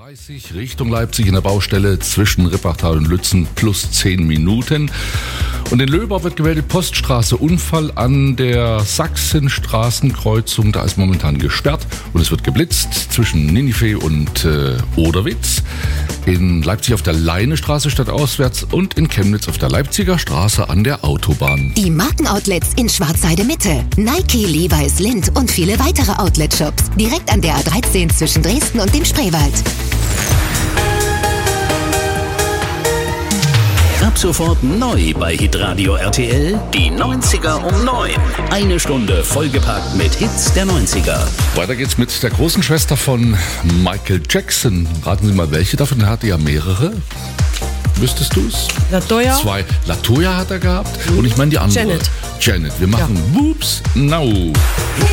30 Richtung Leipzig in der Baustelle zwischen Rippachtal und Lützen plus 10 Minuten. Und in Löbau wird gewählt Poststraße, Unfall an der Sachsenstraßenkreuzung. Da ist momentan gesperrt und es wird geblitzt zwischen Ninive und Oderwitz. In Leipzig auf der Leinestraße stadtauswärts und in Chemnitz auf der Leipziger Straße an der Autobahn. Die Markenoutlets in Schwarzheide Mitte. Nike, Levi's, Lindt und viele weitere Outlet-Shops. Direkt an der A13 zwischen Dresden und dem Spreewald. Ab sofort neu bei Hitradio RTL, die 90er um 9. Eine Stunde vollgepackt mit Hits der 90er. Weiter geht's mit der großen Schwester von Michael Jackson. Raten Sie mal, welche davon? Er hatte ja mehrere. Wüsstest du's? LaToya. 2. LaToya hat er gehabt. Und ich meine die andere. Janet. Wir machen Whoops Now.